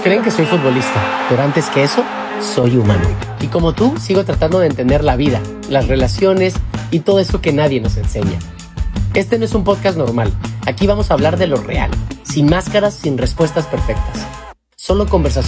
creen que soy futbolista, pero antes que eso, soy humano. Y como tú, sigo tratando de entender la vida, las relaciones y todo eso que nadie nos enseña. Este no es un podcast normal. Aquí vamos a hablar de lo real, sin máscaras, sin respuestas perfectas. Solo conversaciones